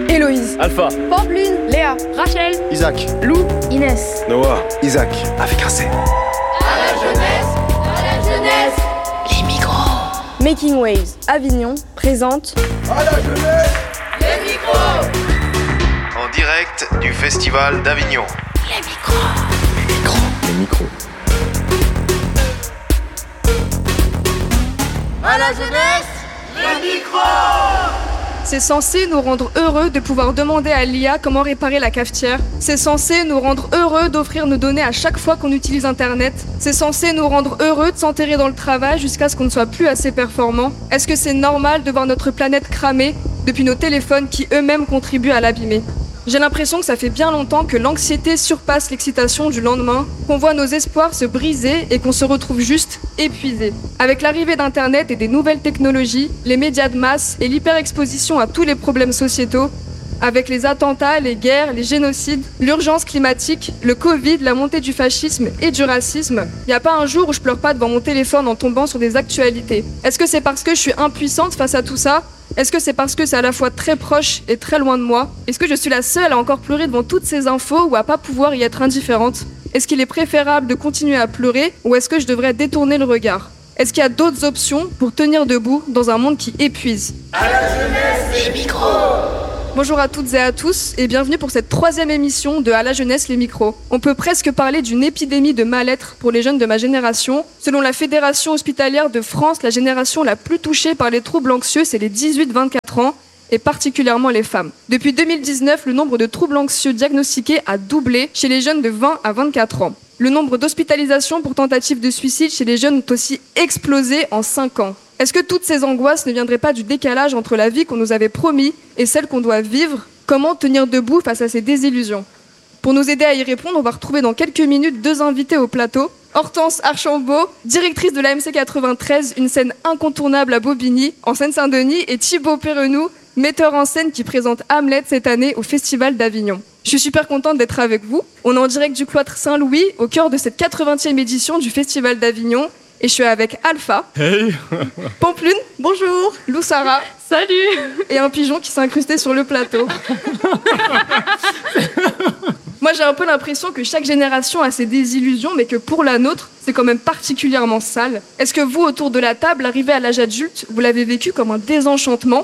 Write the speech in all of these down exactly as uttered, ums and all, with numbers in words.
Héloïse, Alpha, Pampline, Léa, Rachel, Isaac, Lou, Inès, Noah, Isaac, avec un C. À la jeunesse, à la jeunesse. les micros. Making Waves, Avignon, présente À la jeunesse, Les micros. En direct du Festival d'Avignon. les micros. les micros. les micros. À la jeunesse, les micros. C'est censé nous rendre heureux de pouvoir demander à l'I A comment réparer la cafetière. C'est censé nous rendre heureux d'offrir nos données à chaque fois qu'on utilise Internet. C'est censé nous rendre heureux de s'enterrer dans le travail jusqu'à ce qu'on ne soit plus assez performant. Est-ce que c'est normal de voir notre planète cramer depuis nos téléphones qui eux-mêmes contribuent à l'abîmer ? J'ai l'impression que ça fait bien longtemps que l'anxiété surpasse l'excitation du lendemain, qu'on voit nos espoirs se briser et qu'on se retrouve juste épuisé. Avec l'arrivée d'Internet et des nouvelles technologies, les médias de masse et l'hyperexposition à tous les problèmes sociétaux, avec les attentats, les guerres, les génocides, l'urgence climatique, le Covid, la montée du fascisme et du racisme, il n'y a pas un jour où je pleure pas devant mon téléphone en tombant sur des actualités. Est-ce que c'est parce que je suis impuissante face à tout ça ? Est-ce que c'est parce que c'est à la fois très proche et très loin de moi ? Est-ce que je suis la seule à encore pleurer devant toutes ces infos ou à pas pouvoir y être indifférente ? Est-ce qu'il est préférable de continuer à pleurer ou est-ce que je devrais détourner le regard ? Est-ce qu'il y a d'autres options pour tenir debout dans un monde qui épuise ? À la jeunesse, les micros. Bonjour à toutes et à tous et bienvenue pour cette troisième émission de À la jeunesse les micros. On peut presque parler d'une épidémie de mal-être pour les jeunes de ma génération. Selon la Fédération hospitalière de France, la génération la plus touchée par les troubles anxieux, c'est les dix-huit vingt-quatre ans et particulièrement les femmes. Depuis deux mille dix-neuf, le nombre de troubles anxieux diagnostiqués a doublé chez les jeunes de vingt à vingt-quatre ans. Le nombre d'hospitalisations pour tentatives de suicide chez les jeunes ont aussi explosé en cinq ans. Est-ce que toutes ces angoisses ne viendraient pas du décalage entre la vie qu'on nous avait promis et celle qu'on doit vivre ? Comment tenir debout face à ces désillusions ? Pour nous aider à y répondre, on va retrouver dans quelques minutes deux invités au plateau. Hortense Archambault, directrice de la M C quatre-vingt-treize, une scène incontournable à Bobigny, en Seine-Saint-Denis, et Thibaut Perrenou, metteur en scène qui présente Hamlet cette année au Festival d'Avignon. Je suis super contente d'être avec vous. On est en direct du cloître Saint-Louis, au cœur de cette quatre-vingtième édition du Festival d'Avignon. Et je suis avec Alpha, Hey. Pampline, bonjour, Lou Sarah, Salut. et un pigeon qui s'est incrusté sur le plateau. Moi, j'ai un peu l'impression que chaque génération a ses désillusions, mais que pour la nôtre, c'est quand même particulièrement sale. Est-ce que vous, autour de la table, arrivé à l'âge adulte, vous l'avez vécu comme un désenchantement ?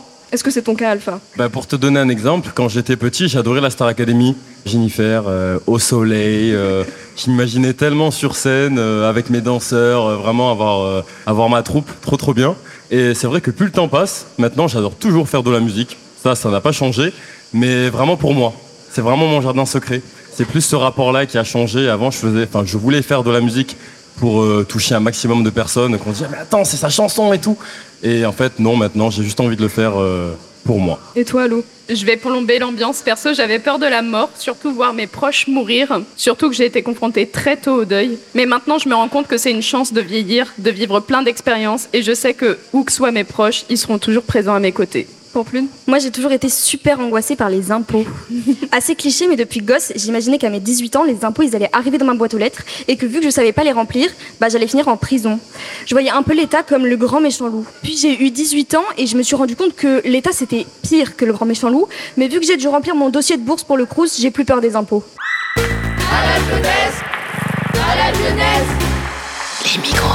Est-ce que c'est ton cas, Alpha ? Bah pour te donner un exemple, quand j'étais petit, j'adorais la Star Academy. Jennifer, euh, au soleil, euh, je m'imaginais tellement sur scène, euh, avec mes danseurs, euh, vraiment avoir, euh, avoir ma troupe, trop trop bien. Et c'est vrai que plus le temps passe, maintenant j'adore toujours faire de la musique. Ça, ça n'a pas changé, mais vraiment pour moi. C'est vraiment mon jardin secret. C'est plus ce rapport-là qui a changé. Avant, je faisais, enfin, je voulais faire de la musique pour euh, toucher un maximum de personnes, qu'on se disait mais attends, c'est sa chanson et tout. Et en fait, non, maintenant, j'ai juste envie de le faire euh, pour moi. Et toi, Lou ? Je vais plomber l'ambiance. Perso, j'avais peur de la mort, surtout voir mes proches mourir. Surtout que j'ai été confrontée très tôt au deuil. Mais maintenant, je me rends compte que c'est une chance de vieillir, de vivre plein d'expériences. Et je sais que, où que soient mes proches, ils seront toujours présents à mes côtés. Pampline ? Moi, j'ai toujours été super angoissée par les impôts. Assez cliché, mais depuis gosse, j'imaginais qu'à mes dix-huit ans, les impôts, ils allaient arriver dans ma boîte aux lettres et que vu que je savais pas les remplir, bah, j'allais finir en prison. Je voyais un peu l'État comme le grand méchant loup. Puis j'ai eu dix-huit ans et je me suis rendu compte que l'État, c'était pire que le grand méchant loup. Mais vu que j'ai dû remplir mon dossier de bourse pour le Crous, j'ai plus peur des impôts. À la jeunesse, à la jeunesse. Les micros.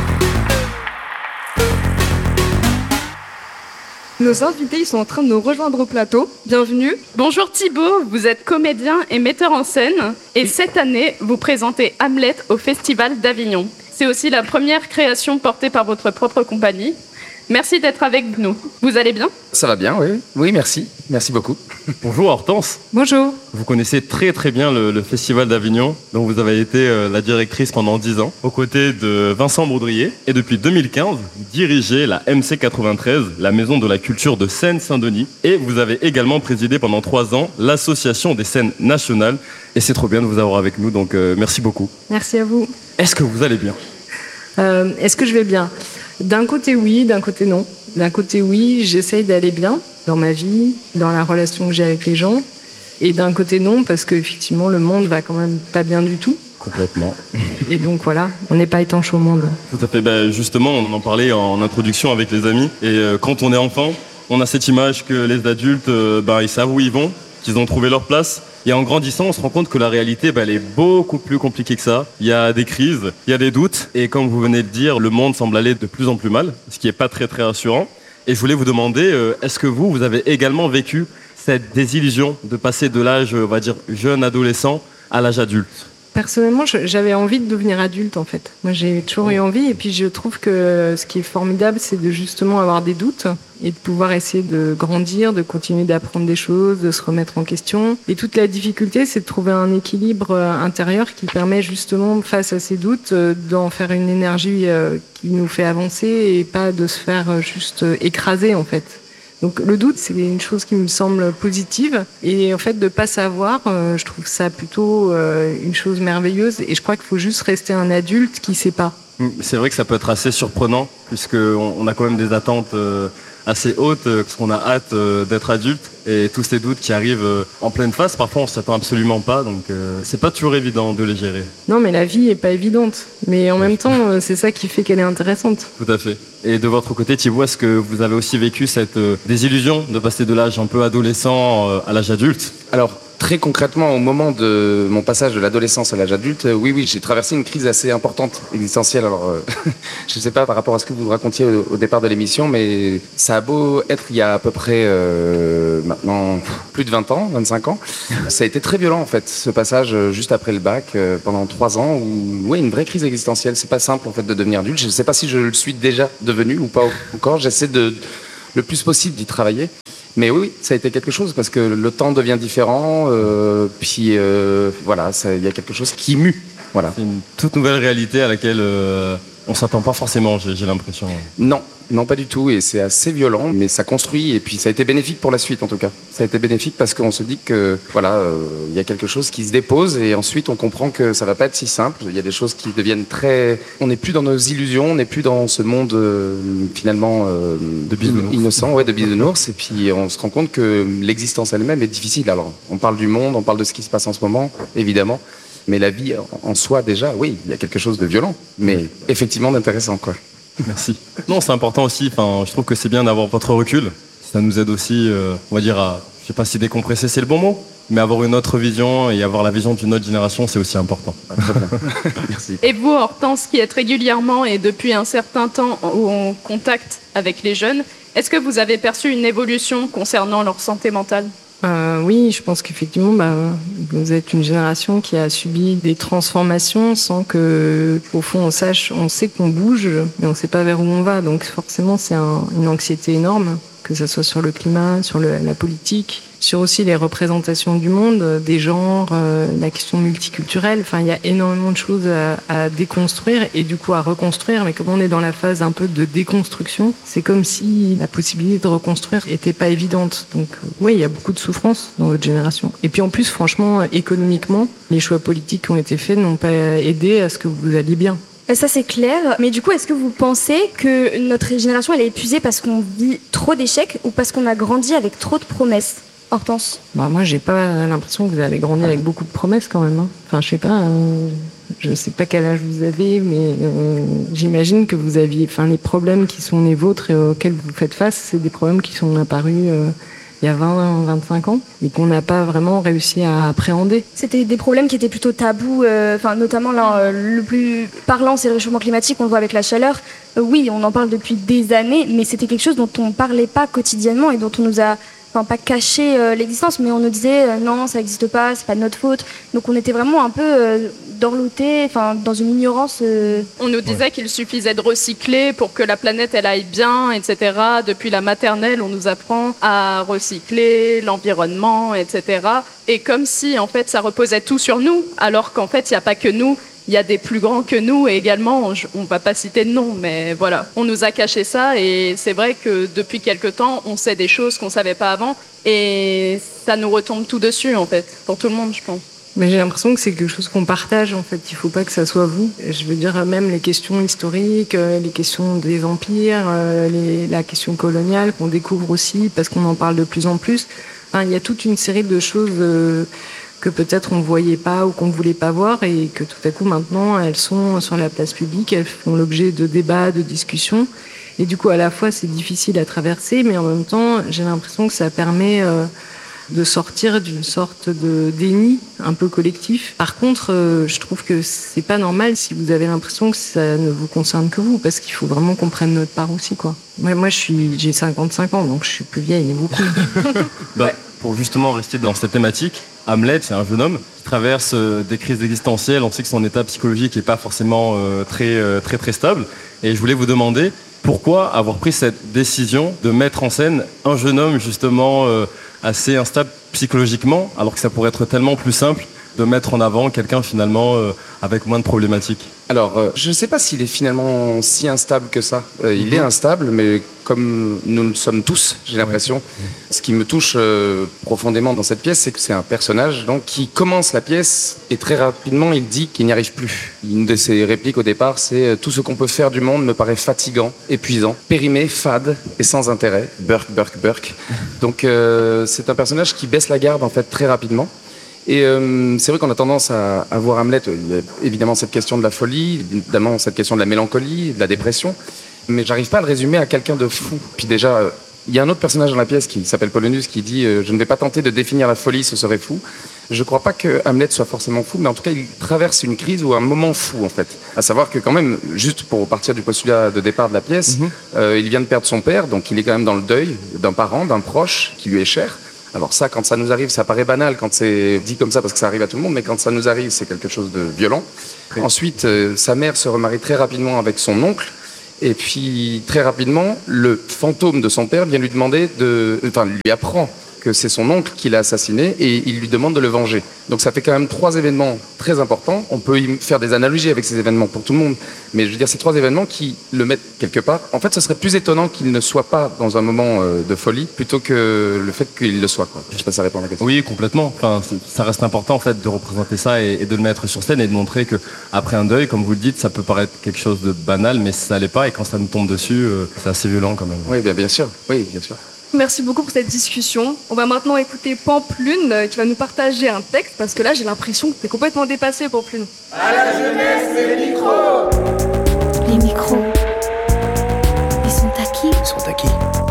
Nos invités, ils sont en train de nous rejoindre au plateau. Bienvenue. Bonjour Thibaut, vous êtes comédien et metteur en scène. Et cette année, vous présentez Hamlet au Festival d'Avignon. C'est aussi la première création portée par votre propre compagnie. Merci d'être avec nous. Vous allez bien ? Ça va bien, oui. Oui, merci. Merci beaucoup. Bonjour Hortense. Bonjour. Vous connaissez très très bien le, le Festival d'Avignon, dont vous avez été euh, la directrice pendant dix ans, aux côtés de Vincent Baudrier. Et depuis deux mille quinze, vous dirigez la M C quatre-vingt-treize, la Maison de la Culture de Seine-Saint-Denis. Et vous avez également présidé pendant trois ans l'Association des scènes nationales. Et c'est trop bien de vous avoir avec nous, donc euh, merci beaucoup. Merci à vous. Est-ce que vous allez bien ? Euh, est-ce que je vais bien ? D'un côté oui, d'un côté non. D'un côté oui, j'essaye d'aller bien dans ma vie, dans la relation que j'ai avec les gens. Et d'un côté non, parce qu'effectivement le monde va quand même pas bien du tout. Complètement. Et donc voilà, on n'est pas étanche au monde. Tout à fait. Ben, justement, on en parlait en introduction avec les amis. Et euh, quand on est enfant, on a cette image que les adultes, euh, ben, ils savent où ils vont, qu'ils ont trouvé leur place. Et en grandissant, on se rend compte que la réalité, ben, elle est beaucoup plus compliquée que ça. Il y a des crises, il y a des doutes. Et comme vous venez de dire, le monde semble aller de plus en plus mal, ce qui n'est pas très très rassurant. Et je voulais vous demander, euh, est-ce que vous, vous avez également vécu cette désillusion de passer de l'âge, on va dire, jeune adolescent à l'âge adulte? Personnellement, j'avais envie de devenir adulte, en fait. Moi, j'ai toujours eu envie. Et puis, je trouve que ce qui est formidable, c'est de justement avoir des doutes et de pouvoir essayer de grandir, de continuer d'apprendre des choses, de se remettre en question. Et toute la difficulté, c'est de trouver un équilibre intérieur qui permet justement, face à ces doutes, d'en faire une énergie qui nous fait avancer et pas de se faire juste écraser, en fait. Donc le doute, c'est une chose qui me semble positive. Et en fait, de ne pas savoir, euh, je trouve ça plutôt euh, une chose merveilleuse. Et je crois qu'il faut juste rester un adulte qui ne sait pas. C'est vrai que ça peut être assez surprenant, puisqu'on on a quand même des attentes euh, assez hautes, euh, parce qu'on a hâte euh, d'être adulte. Et tous ces doutes qui arrivent euh, en pleine face, parfois on ne s'attend absolument pas. Donc euh, c'est pas toujours évident de les gérer. Non, mais la vie n'est pas évidente. Mais en même temps, euh, c'est ça qui fait qu'elle est intéressante. Tout à fait. Et de votre côté, Thibaut, est-ce que vous avez aussi vécu cette euh, désillusion de passer de l'âge un peu adolescent euh, à l'âge adulte? Alors, très concrètement, au moment de mon passage de l'adolescence à l'âge adulte, euh, oui, oui, j'ai traversé une crise assez importante, existentielle. Alors, euh, je ne sais pas par rapport à ce que vous racontiez au, au départ de l'émission, mais ça a beau être il y a à peu près euh, maintenant plus de vingt ans, vingt-cinq ans. Ça a été très violent, en fait, ce passage euh, juste après le bac, euh, pendant trois ans, où, ouais, une vraie crise existentielle. C'est pas simple, en fait, de devenir adulte. Je ne sais pas si je le suis déjà devenu ou pas encore. J'essaie de, le plus possible d'y travailler. Mais oui, ça a été quelque chose parce que le temps devient différent. Euh, puis euh, voilà, il y a quelque chose qui mue. Voilà. C'est une toute nouvelle réalité à laquelle euh, on s'attend pas forcément, j'ai, j'ai l'impression. Non, non, pas du tout. Et c'est assez violent, mais ça construit. Et puis ça a été bénéfique pour la suite, en tout cas. Ça a été bénéfique parce qu'on se dit que voilà, euh, il y a quelque chose qui se dépose et ensuite on comprend que ça va pas être si simple. Il y a des choses qui deviennent très. On n'est plus dans nos illusions, on n'est plus dans ce monde euh, finalement euh, de bisounours. innocent, ouais, de bisounours. Et puis on se rend compte que l'existence elle-même est difficile. Alors, on parle du monde, on parle de ce qui se passe en ce moment, évidemment. Mais la vie en soi, déjà, oui, il y a quelque chose de violent, mais effectivement d'intéressant, quoi. Merci. Non, c'est important aussi. Enfin, je trouve que c'est bien d'avoir votre recul. Ça nous aide aussi, euh, on va dire, à, je sais pas si décompresser c'est le bon mot, mais avoir une autre vision et avoir la vision d'une autre génération, c'est aussi important. Ah, très bien. Merci. Et vous, Hortense, qui êtes régulièrement et depuis un certain temps en contact avec les jeunes, est-ce que vous avez perçu une évolution concernant leur santé mentale ? Euh, oui, je pense qu'effectivement, bah, vous êtes une génération qui a subi des transformations sans que, au fond, on sache, on sait qu'on bouge, mais on ne sait pas vers où on va. Donc, forcément, c'est un, une anxiété énorme, que ce soit sur le climat, sur le, la politique, sur aussi les représentations du monde, des genres, euh, la question multiculturelle. Enfin, il y a énormément de choses à, à déconstruire et du coup à reconstruire. Mais comme on est dans la phase un peu de déconstruction, c'est comme si la possibilité de reconstruire était pas évidente. Donc, euh, oui, il y a beaucoup de souffrance dans votre génération. Et puis en plus, franchement, économiquement, les choix politiques qui ont été faits n'ont pas aidé à ce que vous alliez bien. Ça c'est clair, mais du coup est-ce que vous pensez que notre génération elle est épuisée parce qu'on vit trop d'échecs ou parce qu'on a grandi avec trop de promesses? Hortense? Bah moi j'ai pas l'impression que vous avez grandi avec beaucoup de promesses quand même. Hein. Enfin je sais pas, euh, je sais pas quel âge vous avez, mais euh, j'imagine que vous aviez, enfin les problèmes qui sont les vôtres et auxquels vous faites face, c'est des problèmes qui sont apparus euh, il y a vingt, vingt-cinq ans et qu'on n'a pas vraiment réussi à appréhender. C'était des problèmes qui étaient plutôt tabous, euh, enfin, notamment là, euh, le plus parlant, c'est le réchauffement climatique, on le voit avec la chaleur. Euh, oui, on en parle depuis des années, mais c'était quelque chose dont on ne parlait pas quotidiennement et dont on nous a, enfin pas caché euh, l'existence, mais on nous disait euh, non, ça n'existe pas, c'est pas de notre faute. Donc on était vraiment un peu euh, dorlotés, enfin dans une ignorance. Euh... On nous disait ouais. qu'il suffisait de recycler pour que la planète elle aille bien, et cetera. Depuis la maternelle, on nous apprend à recycler l'environnement, et cetera. Et comme si en fait ça reposait tout sur nous, alors qu'en fait il n'y a pas que nous. Il y a des plus grands que nous et également, on ne va pas citer de nom, mais voilà, on nous a caché ça et c'est vrai que depuis quelque temps, on sait des choses qu'on ne savait pas avant et ça nous retombe tout dessus en fait, pour tout le monde je pense. Mais j'ai l'impression que c'est quelque chose qu'on partage en fait, il ne faut pas que ça soit vous. Je veux dire même les questions historiques, les questions des empires, les, la question coloniale qu'on découvre aussi parce qu'on en parle de plus en plus. Enfin, il y a toute une série de choses... Euh, que peut-être on ne voyait pas ou qu'on ne voulait pas voir et que tout à coup maintenant elles sont sur la place publique, elles font l'objet de débats, de discussions Et du coup, à la fois, c'est difficile à traverser, mais en même temps, j'ai l'impression que ça permet euh, de sortir d'une sorte de déni un peu collectif. Par contre, euh, je trouve que c'est pas normal si vous avez l'impression que ça ne vous concerne que vous, parce qu'il faut vraiment qu'on prenne notre part aussi, quoi. Moi, moi je suis, j'ai cinquante-cinq ans, donc je suis plus vieille, mais beaucoup. bah, pour justement rester dans cette thématique, Hamlet, c'est un jeune homme qui traverse euh, des crises existentielles. On sait que son état psychologique n'est pas forcément euh, très, euh, très, très stable. Et je voulais vous demander pourquoi avoir pris cette décision de mettre en scène un jeune homme justement euh, assez instable psychologiquement, alors que ça pourrait être tellement plus simple de mettre en avant quelqu'un finalement euh, avec moins de problématiques. Alors, euh, je ne sais pas s'il est finalement si instable que ça. Euh, il mm-hmm. est instable, mais comme nous le sommes tous, j'ai l'impression. Ouais. Ce qui me touche euh, profondément dans cette pièce, c'est que c'est un personnage donc, qui commence la pièce et très rapidement, il dit qu'il n'y arrive plus. Une de ses répliques au départ, c'est « Tout ce qu'on peut faire du monde me paraît fatigant, épuisant, périmé, fade et sans intérêt. Burk, burk, burk. » Donc, euh, c'est un personnage qui baisse la garde en fait très rapidement. Et euh, c'est vrai qu'on a tendance à, à voir Hamlet, il y a évidemment cette question de la folie, évidemment cette question de la mélancolie, de la dépression, mais j'arrive pas à le résumer à quelqu'un de fou. Puis déjà, euh, il y a un autre personnage dans la pièce qui s'appelle Polonius qui dit euh, « Je ne vais pas tenter de définir la folie, ce serait fou ». Je crois pas que Hamlet soit forcément fou, mais en tout cas, il traverse une crise ou un moment fou, en fait. À savoir que quand même, juste pour partir du postulat de départ de la pièce, mm-hmm. euh, il vient de perdre son père, donc il est quand même dans le deuil d'un parent, d'un proche qui lui est cher. Alors ça, quand ça nous arrive, ça paraît banal quand c'est dit comme ça parce que ça arrive à tout le monde, mais quand ça nous arrive, c'est quelque chose de violent. Oui. Ensuite, euh, sa mère se remarie très rapidement avec son oncle, et puis très rapidement, le fantôme de son père vient lui demander de, enfin, lui apprend que c'est son oncle qui l'a assassiné et il lui demande de le venger. Donc ça fait quand même trois événements très importants. On peut y faire des analogies avec ces événements pour tout le monde, mais je veux dire, ces trois événements qui le mettent quelque part. En fait, ce serait plus étonnant qu'il ne soit pas dans un moment de folie plutôt que le fait qu'il le soit, quoi. Je sais pas si ça répond à la question. Oui, complètement. Enfin, ça reste important en fait de représenter ça et, et de le mettre sur scène et de montrer que après un deuil, comme vous le dites, ça peut paraître quelque chose de banal, mais ça l'est pas. Et quand ça nous tombe dessus, euh, c'est assez violent quand même. Oui, bien, bien sûr. Oui, bien sûr. Merci beaucoup pour cette discussion. On va maintenant écouter Pamplune euh, qui va nous partager un texte parce que là j'ai l'impression que t'es complètement dépassé, Pamplune. À la jeunesse, les micros. Les micros. Ils sont à qui ? Ils sont à qui ?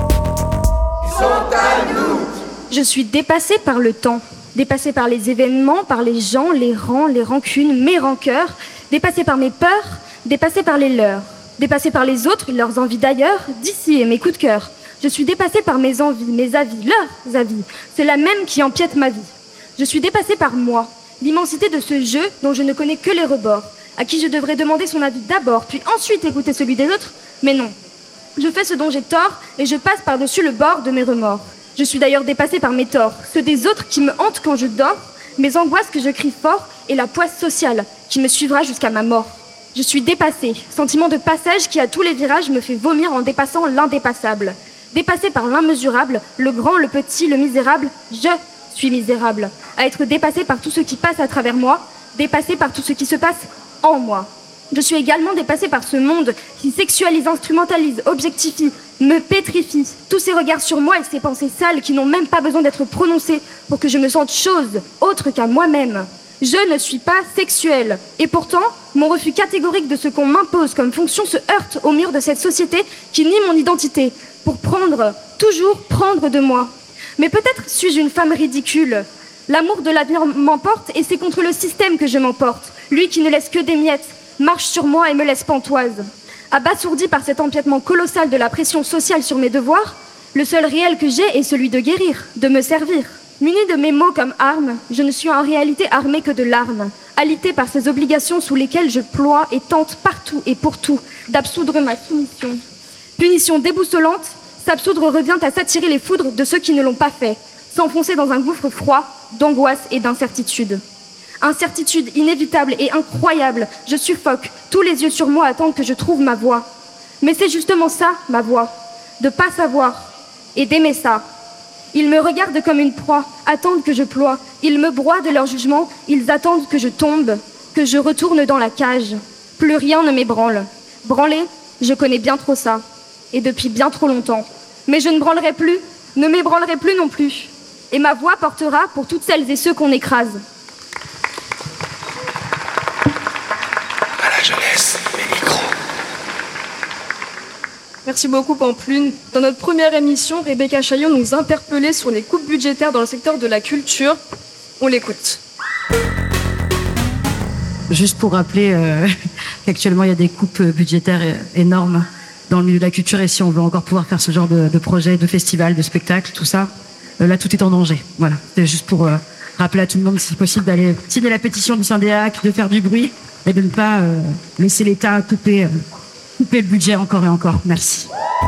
Ils sont à nous. Je suis dépassée par le temps, dépassée par les événements, par les gens, les rangs, les rancunes, mes rancœurs, dépassée par mes peurs, dépassée par les leurs, dépassée par les autres, leurs envies d'ailleurs, d'ici et mes coups de cœur. Je suis dépassée par mes envies, mes avis, leurs avis. C'est la même qui empiète ma vie. Je suis dépassée par moi, l'immensité de ce jeu dont je ne connais que les rebords, à qui je devrais demander son avis d'abord, puis ensuite écouter celui des autres. Mais non. Je fais ce dont j'ai tort et je passe par-dessus le bord de mes remords. Je suis d'ailleurs dépassée par mes torts, ceux des autres qui me hantent quand je dors, mes angoisses que je crie fort et la poisse sociale qui me suivra jusqu'à ma mort. Je suis dépassée, sentiment de passage qui à tous les virages me fait vomir en dépassant l'indépassable. Dépassée par l'immesurable, le grand, le petit, le misérable, je suis misérable. À être dépassée par tout ce qui passe à travers moi, dépassée par tout ce qui se passe en moi. Je suis également dépassée par ce monde qui sexualise, instrumentalise, objectifie, me pétrifie. Tous ces regards sur moi et ces pensées sales qui n'ont même pas besoin d'être prononcées pour que je me sente chose, autre qu'à moi-même. Je ne suis pas sexuelle. Et pourtant, mon refus catégorique de ce qu'on m'impose comme fonction se heurte au mur de cette société qui nie mon identité, pour prendre, toujours prendre de moi. Mais peut-être suis-je une femme ridicule. L'amour de l'avenir m'emporte et c'est contre le système que je m'emporte. Lui qui ne laisse que des miettes, marche sur moi et me laisse pantoise. Abasourdi par cet empiètement colossal de la pression sociale sur mes devoirs, le seul réel que j'ai est celui de guérir, de me servir. Munie de mes mots comme armes, je ne suis en réalité armée que de larmes, alitée par ces obligations sous lesquelles je ploie et tente partout et pour tout d'absoudre ma soumission. Punition déboussolante, s'absoudre revient à s'attirer les foudres de ceux qui ne l'ont pas fait, s'enfoncer dans un gouffre froid, d'angoisse et d'incertitude. Incertitude inévitable et incroyable, je suffoque, tous les yeux sur moi attendent que je trouve ma voie. Mais c'est justement ça, ma voie, de pas savoir et d'aimer ça. Ils me regardent comme une proie, attendent que je ploie, ils me broient de leur jugement, ils attendent que je tombe, que je retourne dans la cage. Plus rien ne m'ébranle. Branler, je connais bien trop ça. Et depuis bien trop longtemps. Mais je ne branlerai plus, ne m'ébranlerai plus non plus. Et ma voix portera pour toutes celles et ceux qu'on écrase. À la jeunesse, les micros. Merci beaucoup Pamplune. Dans notre première émission, Rebecca Chaillot nous interpellait sur les coupes budgétaires dans le secteur de la culture. On l'écoute. Juste pour rappeler euh, qu'actuellement il y a des coupes budgétaires énormes dans le milieu de la culture et si on veut encore pouvoir faire ce genre de, de projet, de festival, de spectacle, tout ça, euh, là tout est en danger. Voilà, c'est juste pour euh, rappeler à tout le monde si c'est possible d'aller signer la pétition du Syndéac, de faire du bruit et de ne pas euh, laisser l'État couper, euh, couper le budget encore et encore. Merci.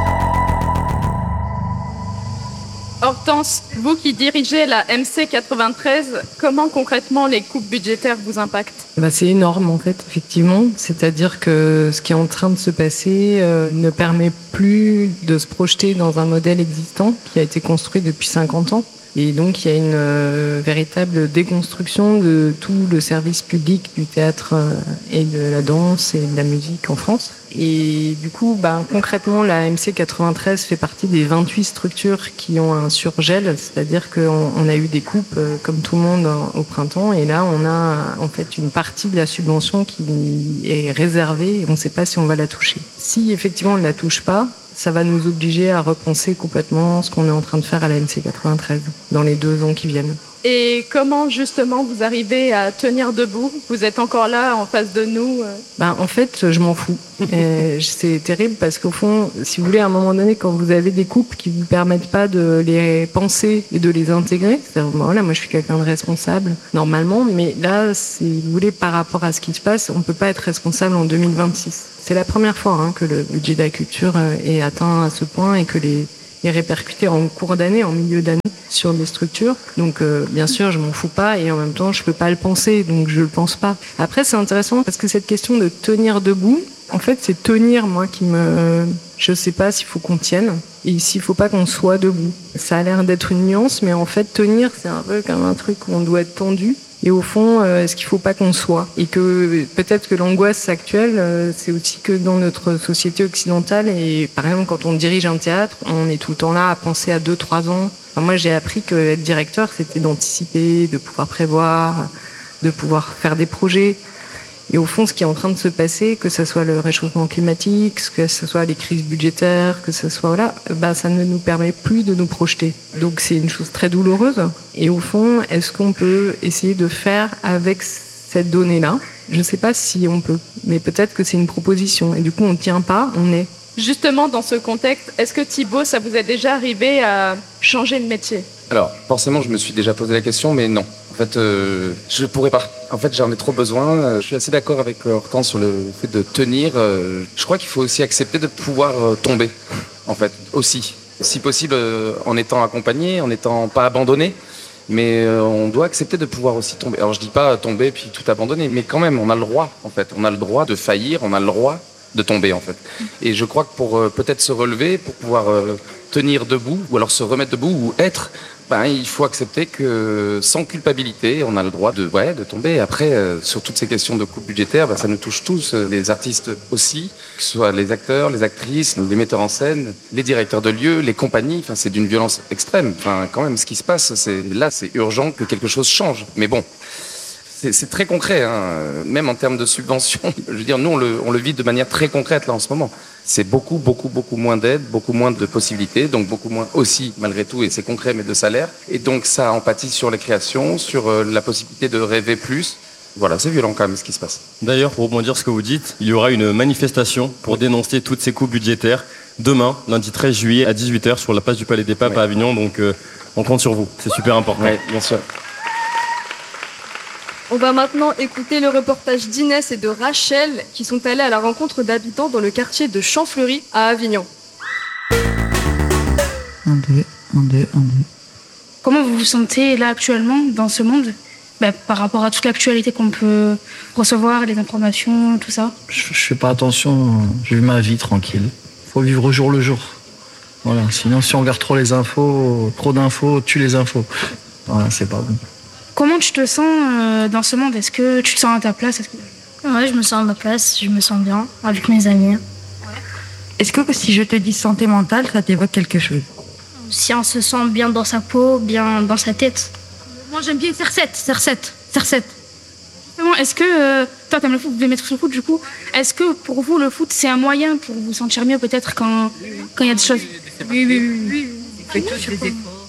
Hortense, vous qui dirigez la M C quatre-vingt-treize, comment concrètement les coupes budgétaires vous impactent ? Bah, c'est énorme en fait, effectivement. C'est-à-dire que ce qui est en train de se passer euh, ne permet plus de se projeter dans un modèle existant qui a été construit depuis cinquante ans. Et donc il y a une euh, véritable déconstruction de tout le service public du théâtre euh, et de la danse et de la musique en France. Et du coup, bah, concrètement, la M C quatre-vingt-treize fait partie des vingt-huit structures qui ont un surgel, c'est-à-dire qu'on on a eu des coupes euh, comme tout le monde hein, au printemps, et là on a en fait une partie de la subvention qui est réservée et on ne sait pas si on va la toucher. Si effectivement on ne la touche pas, ça va nous obliger à repenser complètement ce qu'on est en train de faire à la M C quatre-vingt-treize dans les deux ans qui viennent. Et comment justement vous arrivez à tenir debout ? Vous êtes encore là en face de nous ? Ben, en fait, je m'en fous. Et c'est terrible parce qu'au fond, si vous voulez, à un moment donné, quand vous avez des coupes qui ne vous permettent pas de les penser et de les intégrer, c'est-à-dire, ben voilà, moi je suis quelqu'un de responsable normalement, mais là, si vous voulez, par rapport à ce qui se passe, on ne peut pas être responsable en deux mille vingt-six. C'est la première fois hein, que le budget de la culture est atteint à ce point et que les est répercuté en cours d'année, en milieu d'année, sur des structures. Donc, euh, bien sûr, je m'en fous pas et en même temps, je peux pas le penser, donc je le pense pas. Après, c'est intéressant parce que cette question de tenir debout, en fait, c'est tenir, moi, qui me... Je sais pas s'il faut qu'on tienne et s'il faut pas qu'on soit debout. Ça a l'air d'être une nuance, mais en fait, tenir, c'est un peu comme un truc où on doit être tendu. Et au fond, euh, est-ce qu'il ne faut pas qu'on soit ? Et que peut-être que l'angoisse actuelle, euh, c'est aussi que dans notre société occidentale, et par exemple, quand on dirige un théâtre, on est tout le temps là à penser à deux, trois ans. Enfin, moi, j'ai appris que être directeur, c'était d'anticiper, de pouvoir prévoir, de pouvoir faire des projets. Et au fond, ce qui est en train de se passer, que ce soit le réchauffement climatique, que ce soit les crises budgétaires, que ce soit voilà, bah ça ne nous permet plus de nous projeter. Donc c'est une chose très douloureuse. Et au fond, est-ce qu'on peut essayer de faire avec cette donnée-là ? Je ne sais pas si on peut, mais peut-être que c'est une proposition. Et du coup, on ne tient pas, on est. Justement, dans ce contexte, est-ce que Thibaut, ça vous est déjà arrivé à changer de métier ? Alors, forcément, je me suis déjà posé la question, mais non. En fait, euh, je pourrais pas. En fait, j'en ai trop besoin. Je suis assez d'accord avec Hortense sur le fait de tenir. Je crois qu'il faut aussi accepter de pouvoir tomber, en fait, aussi. Si possible, en étant accompagné, en n'étant pas abandonné. Mais on doit accepter de pouvoir aussi tomber. Alors, je dis pas tomber puis tout abandonner, mais quand même, on a le droit, en fait. On a le droit de faillir, on a le droit de tomber, en fait. Et je crois que pour euh, peut-être se relever, pour pouvoir euh, tenir debout, ou alors se remettre debout, ou être, ben, il faut accepter que sans culpabilité, on a le droit de, ouais, de tomber. Après, euh, sur toutes ces questions de coupes budgétaires, ben, ça nous touche tous, euh, les artistes aussi, que ce soit les acteurs, les actrices, les metteurs en scène, les directeurs de lieux, les compagnies. Enfin, c'est d'une violence extrême. Enfin, quand même, ce qui se passe, c'est là, c'est urgent que quelque chose change. Mais bon. C'est, c'est très concret, hein. Même en termes de subventions. Je veux dire, nous, on le, on le vit de manière très concrète là en ce moment. C'est beaucoup, beaucoup, beaucoup moins d'aide, beaucoup moins de possibilités, donc beaucoup moins aussi, malgré tout, et c'est concret, mais de salaire. Et donc ça empathie sur les créations, sur euh, la possibilité de rêver plus. Voilà, c'est violent quand même ce qui se passe. D'ailleurs, pour rebondir sur ce que vous dites, il y aura une manifestation pour dénoncer toutes ces coupes budgétaires demain, lundi treize juillet à dix-huit heures sur la place du Palais des Papes ouais. à Avignon. Donc euh, on compte sur vous, c'est super important. Oui, bien sûr. On va maintenant écouter le reportage d'Inès et de Rachel qui sont allés à la rencontre d'habitants dans le quartier de Champfleury à Avignon. Un, deux, un, deux, un, deux. Comment vous vous sentez là actuellement dans ce monde ? Bah, par rapport à toute l'actualité qu'on peut recevoir, les informations, tout ça. Je, je fais pas attention, je vis ma vie tranquille. Faut vivre au jour le jour. Voilà. Sinon, si on regarde trop les infos, trop d'infos tue les infos. Voilà, c'est pas bon. Comment tu te sens euh, dans ce monde ? Est-ce que tu te sens à ta place ? Est-ce que... Ouais, je me sens à ma place, je me sens bien avec mes amis. Ouais. Est-ce que si je te dis santé mentale, ça t'évoque quelque chose ? Si on se sent bien dans sa peau, bien dans sa tête. Moi j'aime bien faire sept, faire sept, faire sept. Est-ce que, euh, toi t'aimes le foot, vous devez mettre sur le foot du coup, est-ce que pour vous le foot c'est un moyen pour vous sentir mieux peut-être quand quand il y a des choses? Oui, oui, oui. oui. On fait tous des efforts.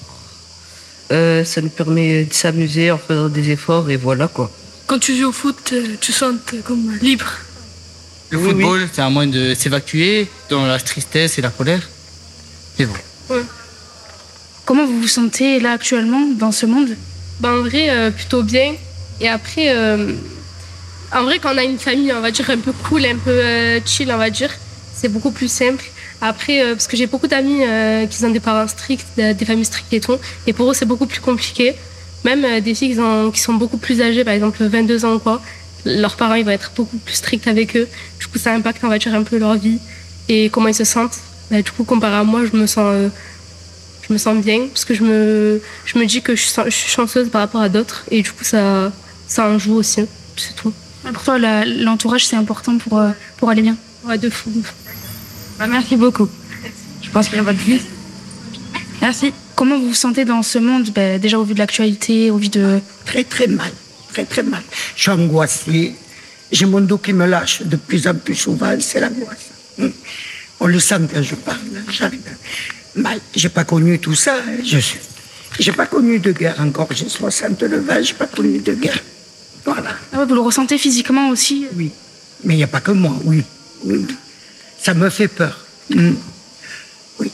Euh, ça nous permet de s'amuser en faisant des efforts et voilà quoi. Quand tu joues au foot, tu sens comme libre. Le oui, football, oui. C'est un moyen de s'évacuer dans la tristesse et la colère. C'est vrai. Ouais. Comment vous vous sentez là actuellement dans ce monde? Ben, en vrai, euh, plutôt bien. Et après, euh, en vrai, quand on a une famille, on va dire, un peu cool, un peu euh, chill, on va dire, c'est beaucoup plus simple. Après, euh, parce que j'ai beaucoup d'amis euh, qui ont des parents stricts, des familles strictes et tout, et pour eux, c'est beaucoup plus compliqué. Même euh, des filles qui, ont, qui sont beaucoup plus âgées, par exemple vingt-deux ans ou quoi, leurs parents, ils vont être beaucoup plus stricts avec eux. Du coup, ça impacte, on va dire, un peu leur vie et comment ils se sentent. Bah, du coup, comparé à moi, je me sens... Euh, je me sens bien, parce que je me, je me dis que je suis, je suis chanceuse par rapport à d'autres, et du coup, ça, ça en joue aussi, c'est tout. Pour toi, la, l'entourage, c'est important pour, pour aller bien? Ouais, de fou. Bah, merci beaucoup. Je pense qu'il n'y a pas de plus. Merci. Comment vous vous sentez dans ce monde, bah, déjà au vu de l'actualité, au vu de... Très, très mal. Très, très mal. Je suis angoissée. J'ai mon dos qui me lâche de plus en plus souvent, c'est l'angoisse. On le sent quand je parle. J'arrive. Mal. J'ai pas connu tout ça. Je suis. J'ai pas connu de guerre encore. J'ai soixante-neuf ans, j'ai pas connu de guerre. Voilà. Ah ouais, vous le ressentez physiquement aussi? Oui. Mais il n'y a pas que moi, oui. oui. Ça me fait peur. Mm. Oui.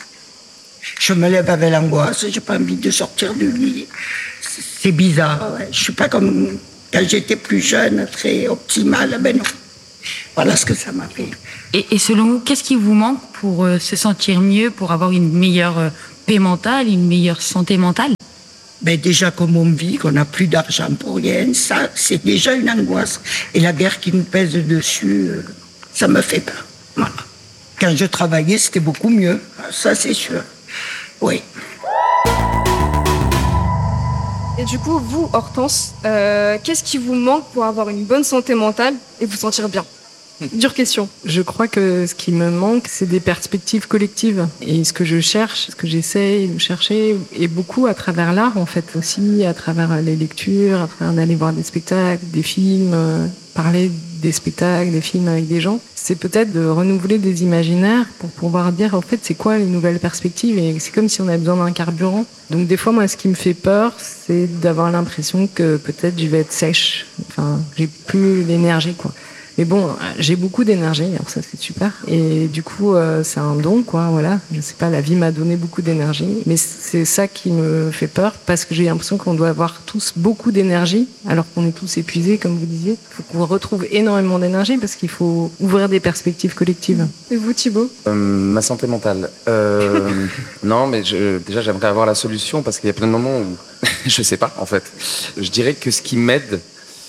Je me lève avec l'angoisse, j'ai pas envie de sortir du lit. C'est bizarre. Ouais. Je suis pas comme quand j'étais plus jeune, très optimale. Ben non. Voilà ce que ça m'a fait. Et, et selon vous, qu'est-ce qui vous manque pour euh, se sentir mieux, pour avoir une meilleure euh, paix mentale, une meilleure santé mentale? Ben déjà, comme on vit, qu'on n'a plus d'argent pour rien, ça, c'est déjà une angoisse. Et la guerre qui nous pèse dessus, euh, ça me fait peur. Voilà. Quand je travaillais, c'était beaucoup mieux. Ça, c'est sûr. Oui. Et du coup, vous, Hortense, euh, qu'est-ce qui vous manque pour avoir une bonne santé mentale et vous sentir bien? Dure question. Je crois que ce qui me manque, c'est des perspectives collectives. Et ce que je cherche, ce que j'essaye de chercher, et beaucoup à travers l'art, en fait, aussi, à travers les lectures, à travers d'aller voir des spectacles, des films, euh, parler des spectacles, des films avec des gens, c'est peut-être de renouveler des imaginaires pour pouvoir dire, en fait, c'est quoi les nouvelles perspectives? Et c'est comme si on avait besoin d'un carburant. Donc, des fois, moi, ce qui me fait peur, c'est d'avoir l'impression que peut-être je vais être sèche. Enfin, j'ai plus l'énergie, quoi. Mais bon, j'ai beaucoup d'énergie, alors ça c'est super. Et du coup, euh, c'est un don, quoi, voilà. Je sais pas, la vie m'a donné beaucoup d'énergie. Mais c'est ça qui me fait peur, parce que j'ai l'impression qu'on doit avoir tous beaucoup d'énergie, alors qu'on est tous épuisés, comme vous disiez. Il faut qu'on retrouve énormément d'énergie, parce qu'il faut ouvrir des perspectives collectives. Et vous, Thibaut? euh, Ma santé mentale. Euh, non, mais je, déjà, j'aimerais avoir la solution, parce qu'il y a plein de moments où je sais pas, en fait. Je dirais que ce qui m'aide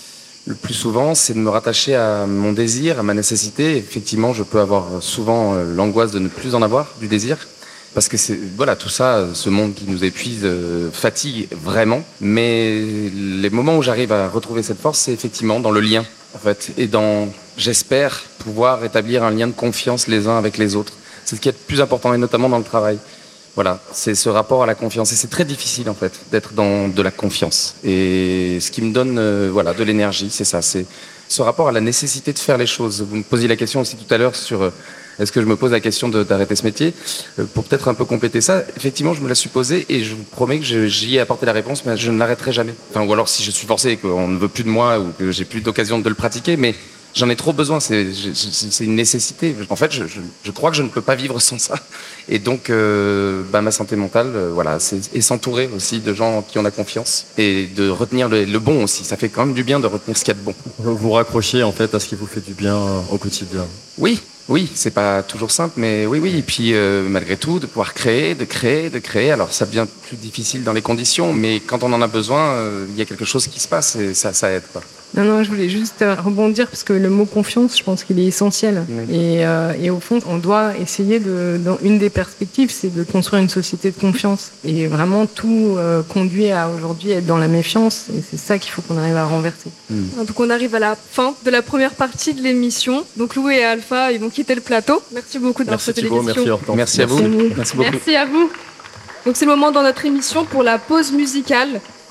le plus souvent, c'est de me rattacher à mon désir, à ma nécessité. Effectivement, je peux avoir souvent l'angoisse de ne plus en avoir, du désir. Parce que c'est, voilà, tout ça, ce monde qui nous épuise, euh, fatigue vraiment. Mais les moments où j'arrive à retrouver cette force, c'est effectivement dans le lien, en fait. Et dans, j'espère, pouvoir établir un lien de confiance les uns avec les autres. C'est ce qui est le plus important, et notamment dans le travail. Voilà, c'est ce rapport à la confiance. Et c'est très difficile, en fait, d'être dans de la confiance. Et ce qui me donne euh, voilà, de l'énergie, c'est ça. C'est ce rapport à la nécessité de faire les choses. Vous me posiez la question aussi tout à l'heure sur... Euh, est-ce que je me pose la question de, d'arrêter ce métier? euh, Pour peut-être un peu compléter ça, effectivement, je me la suis posée et je vous promets que je, j'y ai apporté la réponse, mais je ne l'arrêterai jamais. Enfin, ou alors si je suis forcé et qu'on ne veut plus de moi ou que j'ai plus d'occasion de le pratiquer, mais... J'en ai trop besoin, c'est, c'est une nécessité. En fait, je, je, je crois que je ne peux pas vivre sans ça. Et donc, euh, bah, ma santé mentale, euh, voilà, c'est et s'entourer aussi de gens en qui on a confiance et de retenir le, le bon aussi. Ça fait quand même du bien de retenir ce qu'il y a de bon. Vous raccrochez en fait à ce qui vous fait du bien au quotidien. Oui, oui, c'est pas toujours simple, mais oui, oui. Et puis, euh, malgré tout, de pouvoir créer, de créer, de créer. Alors, ça devient plus difficile dans les conditions, mais quand on en a besoin, euh, il y a quelque chose qui se passe et ça, ça aide, quoi. Non, non, je voulais juste rebondir parce que le mot confiance, je pense qu'il est essentiel. Oui. Et, euh, et au fond, on doit essayer de, dans une des perspectives, c'est de construire une société de confiance. Et vraiment, tout euh, conduit à aujourd'hui être dans la méfiance. Et c'est ça qu'il faut qu'on arrive à renverser. Mmh. Donc on arrive à la fin de la première partie de l'émission. Donc Lou et Alpha, ils vont quitter le plateau. Merci beaucoup d'avoir fait l'émission. Merci Hortense. Merci à vous. Merci, merci beaucoup. Merci à vous. Donc c'est le moment dans notre émission pour la pause musicale.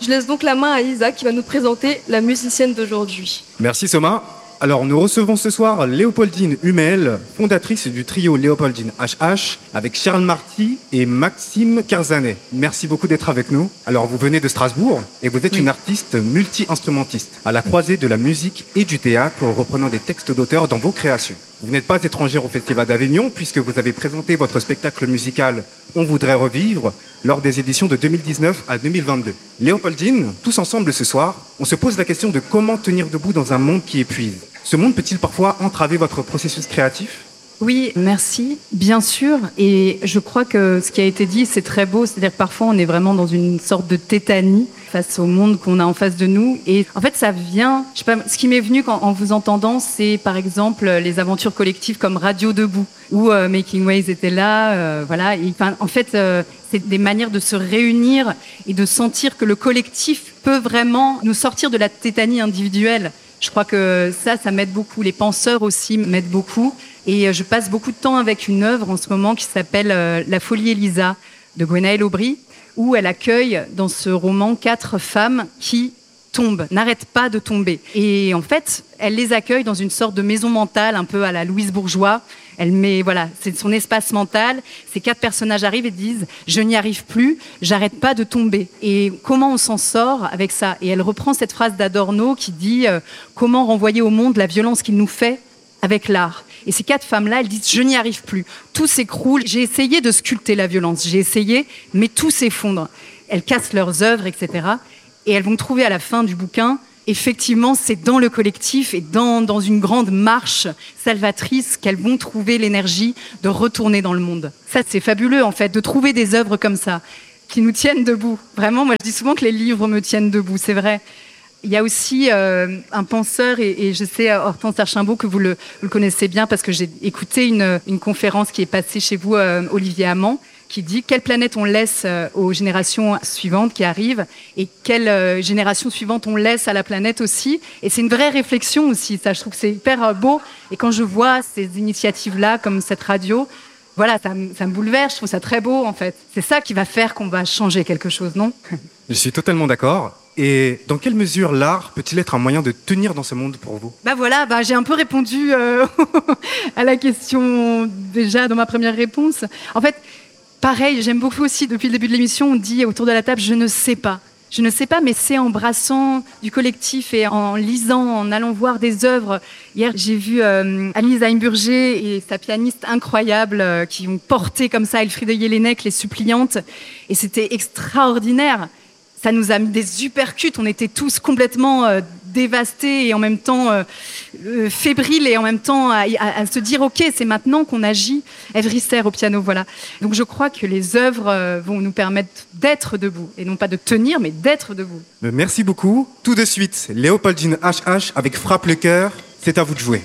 Je laisse donc la main à Isa qui va nous présenter la musicienne d'aujourd'hui. Merci Soma. Alors nous recevons ce soir Léopoldine Hummel, fondatrice du trio Léopoldine H H, avec Charles Marty et Maxime Kerzanet. Merci beaucoup d'être avec nous. Alors vous venez de Strasbourg et vous êtes oui. une artiste multi-instrumentiste, à la croisée de la musique et du théâtre, reprenant des textes d'auteurs dans vos créations. Vous n'êtes pas étrangère au Festival d'Avignon puisque vous avez présenté votre spectacle musical On voudrait revivre lors des éditions de deux mille dix-neuf à deux mille vingt-deux. Léopoldine, tous ensemble ce soir, on se pose la question de comment tenir debout dans un monde qui épuise. Ce monde peut-il parfois entraver votre processus créatif ? Oui, merci, bien sûr. Et je crois que ce qui a été dit, c'est très beau. C'est-à-dire que parfois, on est vraiment dans une sorte de tétanie face au monde qu'on a en face de nous. Et en fait, ça vient... Je sais pas, ce qui m'est venu quand, en vous entendant, c'est par exemple les aventures collectives comme Radio Debout, où euh, Making Waves était là. Euh, voilà. Et, enfin, en fait, euh, c'est des manières de se réunir et de sentir que le collectif peut vraiment nous sortir de la tétanie individuelle. Je crois que ça, ça m'aide beaucoup. Les penseurs aussi m'aident beaucoup. Et je passe beaucoup de temps avec une œuvre en ce moment qui s'appelle euh, La Folie Elisa de Gwenaëlle Aubry, où elle accueille dans ce roman quatre femmes qui tombent, n'arrêtent pas de tomber. Et en fait, elle les accueille dans une sorte de maison mentale, un peu à la Louise Bourgeois. Elle met, voilà, c'est son espace mental. Ces quatre personnages arrivent et disent « Je n'y arrive plus, j'arrête pas de tomber ». Et comment on s'en sort avec ça ? Et elle reprend cette phrase d'Adorno qui dit euh, « Comment renvoyer au monde la violence qu'il nous fait avec l'art ?» Et ces quatre femmes-là, elles disent « Je n'y arrive plus, tout s'écroule. J'ai essayé de sculpter la violence, j'ai essayé, mais tout s'effondre. » Elles cassent leurs œuvres, et cetera. Et elles vont trouver à la fin du bouquin, effectivement, c'est dans le collectif et dans, dans une grande marche salvatrice qu'elles vont trouver l'énergie de retourner dans le monde. Ça, c'est fabuleux, en fait, de trouver des œuvres comme ça, qui nous tiennent debout. Vraiment, moi, je dis souvent que les livres me tiennent debout, c'est vrai. Il y a aussi euh, un penseur, et, et je sais, Hortense Archimbaud, que vous le, vous le connaissez bien, parce que j'ai écouté une, une conférence qui est passée chez vous, euh, Olivier Hamon, qui dit quelle planète on laisse euh, aux générations suivantes qui arrivent, et quelle euh, génération suivante on laisse à la planète aussi. Et c'est une vraie réflexion aussi, ça, je trouve que c'est hyper euh, beau. Et quand je vois ces initiatives-là, comme cette radio, voilà, ça, ça me bouleverse, je trouve ça très beau, en fait. C'est ça qui va faire qu'on va changer quelque chose, non ? Je suis totalement d'accord. Et dans quelle mesure l'art peut-il être un moyen de tenir dans ce monde pour vous ? Bah voilà, bah j'ai un peu répondu euh, à la question déjà dans ma première réponse. En fait, pareil, j'aime beaucoup aussi, depuis le début de l'émission, on dit autour de la table « je ne sais pas ». Je ne sais pas, mais c'est en brassant du collectif et en lisant, en allant voir des œuvres. Hier, j'ai vu euh, Annie Heimburger et sa pianiste incroyable euh, qui ont porté comme ça Elfriede Jelinek, Les Suppliantes. Et c'était extraordinaire. Ça nous a mis des uppercuts. On était tous complètement euh, dévastés et en même temps euh, euh, fébriles et en même temps à, à, à se dire « Ok, c'est maintenant qu'on agit ». Ève Risser au piano, voilà. Donc je crois que les œuvres euh, vont nous permettre d'être debout. Et non pas de tenir, mais d'être debout. Merci beaucoup. Tout de suite, Léopoldine H H avec Frappe le cœur. C'est à vous de jouer.